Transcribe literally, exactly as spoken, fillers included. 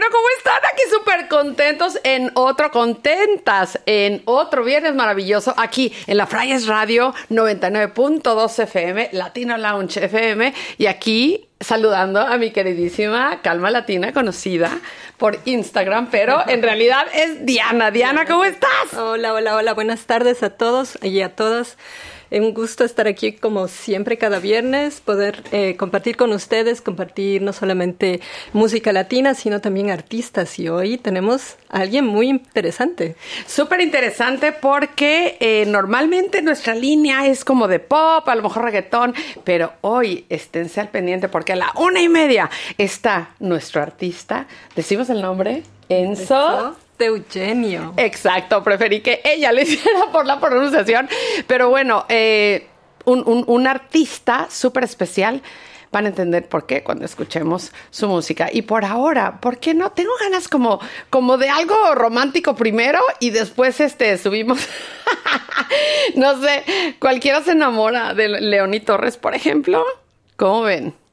¿cómo están? Aquí súper contentos en otro, contentas en otro viernes maravilloso, aquí en la Friars Radio noventa y nueve punto dos F M, Latino Lounge F M, y aquí saludando a mi queridísima Calma Latina, conocida por Instagram, pero en realidad es Diana. Diana, ¿cómo estás? Hola, hola, hola, buenas tardes a todos y a todas. Un gusto estar aquí como siempre cada viernes, poder eh, compartir con ustedes, compartir no solamente música latina, sino también artistas. Y hoy tenemos a alguien muy interesante. Súper interesante porque eh, normalmente nuestra línea es como de pop, a lo mejor reggaetón, pero hoy esténse al pendiente porque a la una y media está nuestro artista. ¿Decimos el nombre? Enzo. Eso. De Eugenio. Exacto, preferí que ella lo hiciera por la pronunciación, pero bueno, eh, un, un, un artista súper especial. Van a entender por qué cuando escuchemos su música. Y por ahora, ¿por qué no? Tengo ganas como, como de algo romántico primero y después este, subimos. No sé, cualquiera se enamora de Leonie Torres, por ejemplo. ¿Cómo ven?